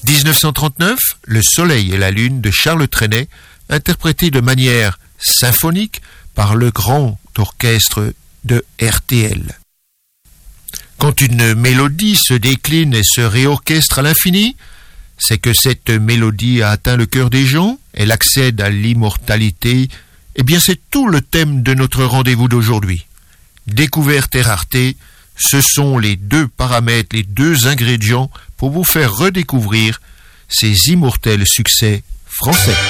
1939, Le Soleil et la Lune de Charles Trenet, interprété de manière symphonique par le grand orchestre de RTL. Quand une mélodie se décline et se réorchestre à l'infini, c'est que cette mélodie a atteint le cœur des gens, elle accède à l'immortalité. Eh bien, c'est tout le thème de notre rendez-vous d'aujourd'hui. Découverte et rareté, ce sont les deux paramètres, les deux ingrédients pour vous faire redécouvrir ces immortels succès français.